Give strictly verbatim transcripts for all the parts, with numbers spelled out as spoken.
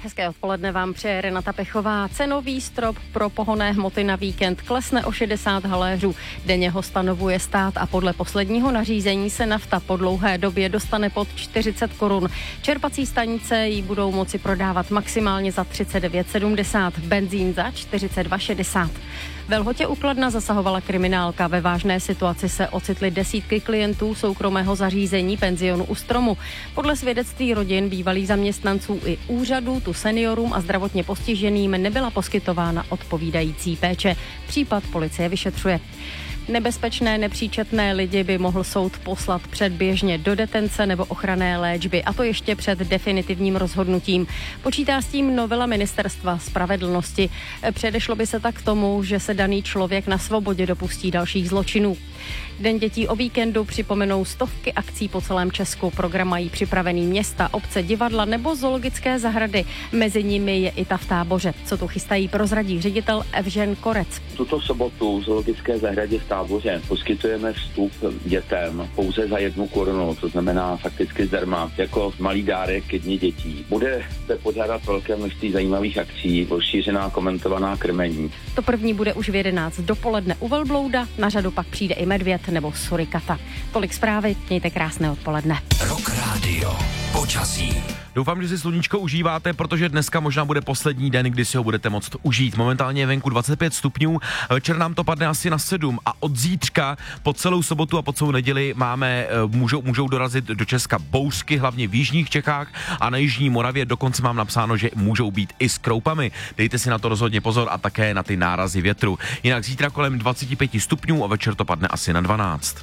Hezké odpoledne vám přeje Renata Pechová. Cenový strop pro pohonné hmoty na víkend klesne o šedesát haléřů. Denně ho stanovuje stát a podle posledního nařízení se nafta po dlouhé době dostane pod čtyřicet korun. Čerpací stanice ji budou moci prodávat maximálně za třicet devět sedmdesát, benzín za čtyřicet dva šedesát. Ve Lhotě u Kladna zasahovala kriminálka. Ve vážné situaci se ocitly desítky klientů soukromého zařízení penzionu u Stromu. Podle svědectví rodin, bývalých zaměstnanců i úřadů tu seniorům a zdravotně postiženým nebyla poskytována odpovídající péče. Případ policie vyšetřuje. Nebezpečné, nepříčetné lidi by mohl soud poslat předběžně do detence nebo ochranné léčby, a to ještě před definitivním rozhodnutím. Počítá s tím novela Ministerstva spravedlnosti. Předešlo by se tak tomu, že se daný člověk na svobodě dopustí dalších zločinů. Den dětí o víkendu připomenou stovky akcí po celém Česku. Program mají připravený města, obce, divadla nebo zoologické zahrady. Mezi nimi je i ta v Táboře. Co tu chystají, prozradí ředitel Evžen Korec. Tuto sobotu v zoologické zahradě v Táboře poskytujeme vstup dětem pouze za jednu korunu, to znamená fakticky zdarma, jako malý dárek ke dni dětí. Bude se pořádat velké množství zajímavých akcí, rozšířená komentovaná krmení. To první bude už v jedenáct dopoledne u velblouda, na řadu pak přijde i medvěd nebo surikata. Tolik zprávy, mějte krásné odpoledne. Rock Radio. Počasí. Doufám, že si sluníčko užíváte, protože dneska možná bude poslední den, kdy si ho budete moct užít. Momentálně je venku dvacet pět stupňů, večer nám to padne asi na sedm a od zítřka po celou sobotu a po celou neděli máme, můžou, můžou dorazit do Česka bouřky, hlavně v jižních Čechách a na jižní Moravě dokonce mám napsáno, že můžou být i s kroupami. Dejte si na to rozhodně pozor a také na ty nárazy větru. Jinak zítra kolem dvacet pět stupňů a večer to padne asi na dvanáct.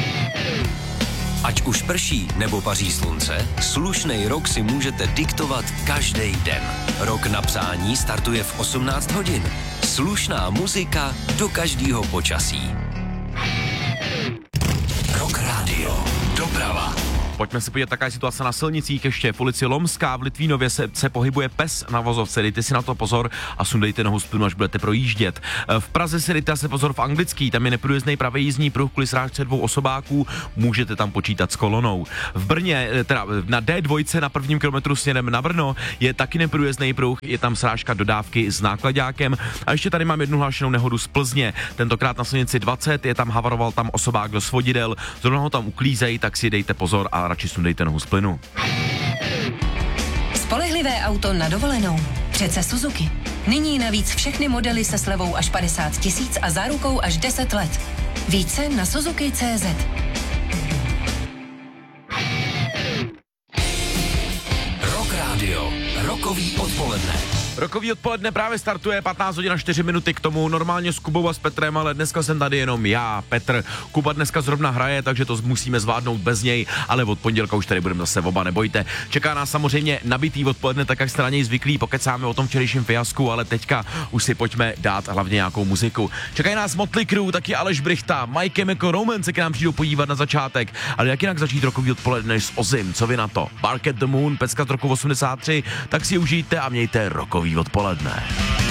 Ať už prší nebo paří slunce, slušnej rok si můžete diktovat každý den. Rok na psání startuje v osmnáct hodin. Slušná muzika do každého počasí. Rock Radio. Doprava. Pojďme se podívat, taká je situace na silnicích ještě. V ulici Lomská v Litvínově se, se pohybuje pes na vozovce. Dejte si na to pozor a sundejte nohu z plynu, až budete projíždět. V Praze si dejte se pozor v Anglický, tam je neprůjezdný pravý jízdní pruh kvůli srážce dvou osobáků, můžete tam počítat s kolonou. V Brně, teda na D dva na prvním kilometru směrem na Brno je taky neprůjezdný pruh, je tam srážka dodávky s nákladákem. A ještě tady mám jednu hlášenou nehodu z Plzně. Tentokrát na silnici dvacet, je tam havaroval tam osobák do svodidel, zrovna ho tam uklízej, tak si dejte pozor a radši sundejte nohu z plynu. Spolehlivé auto na dovolenou. Přece Suzuki. Nyní navíc všechny modely se slevou až padesát tisíc a zárukou až deset let. Více na Suzuki tečka cé zet. Rock Radio. Rokový odpoledne. Rokový odpoledne právě startuje, patnáct hodin a čtyři minuty k tomu, normálně s Kubou a s Petrem, ale dneska jsem tady jenom já, Petr. Kuba dneska zrovna hraje, takže to musíme zvládnout bez něj, ale od pondělka už tady budeme zase oba, nebojte. Čeká nás samozřejmě nabitý odpoledne, tak jak jste na něj zvyklí, pokecáme o tom včerejším fiasku, ale teďka už si pojďme dát hlavně nějakou muziku. Čekají nás Motley Crue, taky Aleš Brychta, My Chemical Romance, k nám přijdou podívat na začátek, ale jak jinak začít rokový odpoledne než s Ozim, co vy na to? Bark at the Moon, pecka z roku osmdesát tři, tak si užijte a mějte rokový odpoledne.